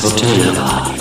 Hotelradio.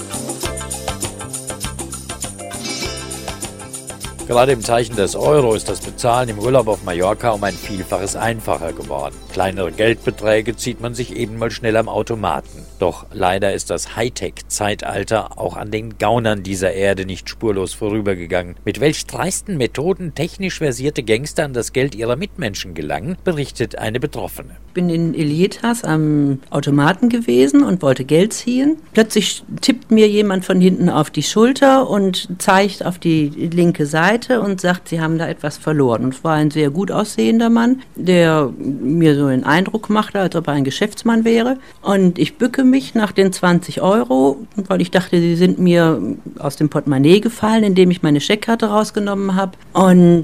Gerade im Zeichen des Euro ist das Bezahlen im Urlaub auf Mallorca um ein Vielfaches einfacher geworden. Kleinere Geldbeträge zieht man sich eben mal schnell am Automaten. Doch leider ist das Hightech-Zeitalter auch an den Gaunern dieser Erde nicht spurlos vorübergegangen. Mit welch dreisten Methoden technisch versierte Gangster an das Geld ihrer Mitmenschen gelangen, berichtet eine Betroffene. Ich bin in Ilietas am Automaten gewesen und wollte Geld ziehen. Plötzlich tippt mir jemand von hinten auf die Schulter und zeigt auf die linke Seite und sagt, sie haben da etwas verloren. Und es war ein sehr gut aussehender Mann, der mir so einen Eindruck machte, als ob er ein Geschäftsmann wäre. Und ich bücke mich nach den 20 Euro, weil ich dachte, sie sind mir aus dem Portemonnaie gefallen, indem ich meine Scheckkarte rausgenommen habe. Und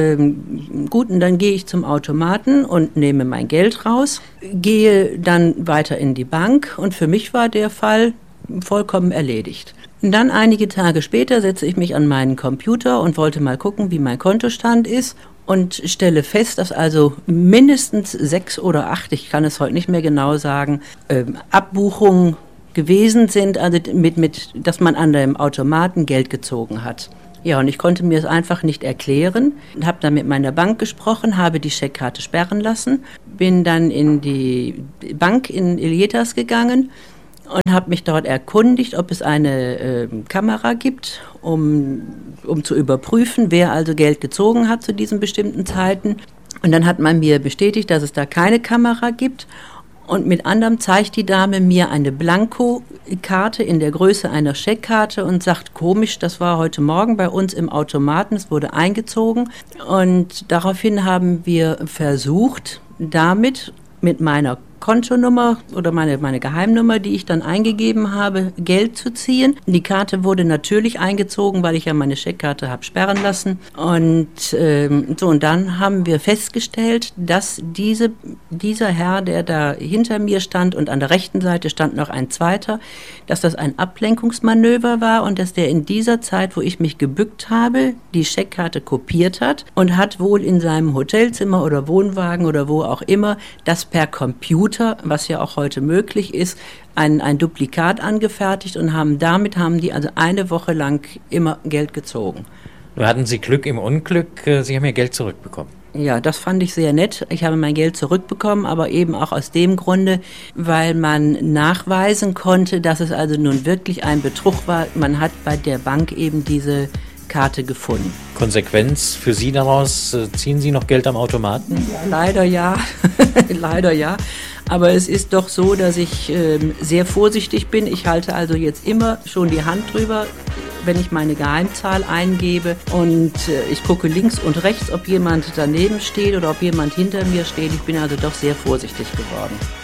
gut, und dann gehe ich zum Automaten und nehme mein Geld raus, gehe dann weiter in die Bank und für mich war der Fall vollkommen erledigt. Und dann einige Tage später setze ich mich an meinen Computer und wollte mal gucken, wie mein Kontostand ist und stelle fest, dass also mindestens 6 oder 8, ich kann es heute nicht mehr genau sagen, Abbuchungen gewesen sind, also dass man an dem Automaten Geld gezogen hat. Ja, und ich konnte mir es einfach nicht erklären, habe dann mit meiner Bank gesprochen, habe die Scheckkarte sperren lassen, bin dann in die Bank in Ilietas gegangen und habe mich dort erkundigt, ob es eine Kamera gibt, um zu überprüfen, wer also Geld gezogen hat zu diesen bestimmten Zeiten. Und dann hat man mir bestätigt, dass es da keine Kamera gibt. Und mit anderem zeigt die Dame mir eine Blankokarte in der Größe einer Scheckkarte und sagt, komisch, das war heute Morgen bei uns im Automaten, es wurde eingezogen. Und daraufhin haben wir versucht, mit meiner Kontonummer oder meine Geheimnummer, die ich dann eingegeben habe, Geld zu ziehen. Die Karte wurde natürlich eingezogen, weil ich ja meine Scheckkarte habe sperren lassen. Und und dann haben wir festgestellt, dass dieser Herr, der da hinter mir stand und an der rechten Seite stand noch ein zweiter, dass das ein Ablenkungsmanöver war und dass der in dieser Zeit, wo ich mich gebückt habe, die Scheckkarte kopiert hat und hat wohl in seinem Hotelzimmer oder Wohnwagen oder wo auch immer das per Computer, was ja auch heute möglich ist, ein Duplikat angefertigt und damit haben die also eine Woche lang immer Geld gezogen. Nur hatten Sie Glück im Unglück, Sie haben Ihr Geld zurückbekommen. Ja, das fand ich sehr nett. Ich habe mein Geld zurückbekommen, aber eben auch aus dem Grunde, weil man nachweisen konnte, dass es also nun wirklich ein Betrug war. Man hat bei der Bank eben diese Karte gefunden. Konsequenz für Sie daraus, ziehen Sie noch Geld am Automaten? Ja, leider ja, leider ja. Aber es ist doch so, dass ich sehr vorsichtig bin. Ich halte also jetzt immer schon die Hand drüber, wenn ich meine Geheimzahl eingebe. Und ich gucke links und rechts, ob jemand daneben steht oder ob jemand hinter mir steht. Ich bin also doch sehr vorsichtig geworden.